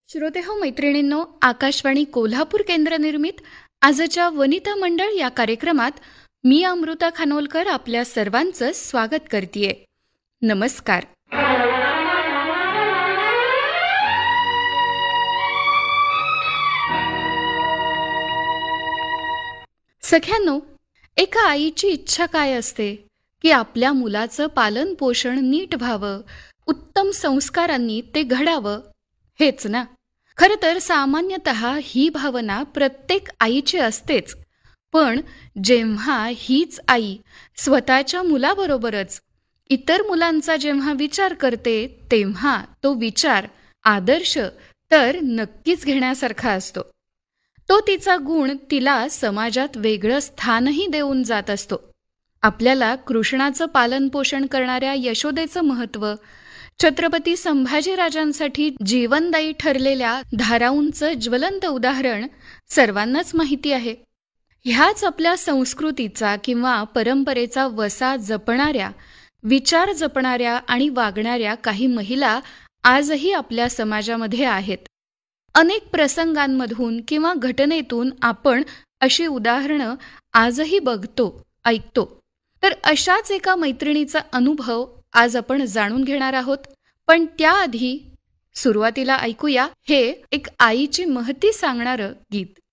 श्रोते हो मैत्रिणींनो, आकाशवाणी कोल्हापूर केंद्र निर्मित आजच्या वनिता मंडळ या कार्यक्रमात मी अमृता खानोलकर आपल्या सर्वांचं स्वागत करतेय. नमस्कार. सख्यांनो, एका आईची इच्छा काय असते की आपल्या मुलाचं पालन पोषण नीट व्हावं, उत्तम संस्कारांनी ते घडावं, हेच ना. खरं तर सामान्यतः ही भावना प्रत्येक आईची असतेच. पण जेव्हा हीच आई स्वतःच्या मुलाबरोबरच इतर मुलांचा जेव्हा विचार करते, तेव्हा तो विचार आदर्श तर नक्कीच घेण्यासारखा असतो. तो तिचा गुण तिला समाजात वेगळं स्थानही देऊन जात असतो. आपल्याला कृष्णाचं पालन पोषण करणाऱ्या यशोदेचं महत्त्व, छत्रपती संभाजीराजांसाठी जीवनदायी ठरलेल्या धाराऊंचं ज्वलंत उदाहरण सर्वांनाच माहिती आहे. ह्याच आपल्या संस्कृतीचा किंवा परंपरेचा वसा जपणाऱ्या, विचार जपणाऱ्या आणि वागणाऱ्या काही महिला आजही आपल्या समाजामध्ये आहेत. अनेक प्रसंगांमधून किंवा घटनेतून आपण अशी उदाहरणं आजही बघतो, ऐकतो. तर अशाच एका मैत्रिणीचा अनुभव आज आपण जाणून घेणार आहोत. पण त्याआधी सुरुवातीला ऐकूया हे एक आईची महती सांगणारं गीत.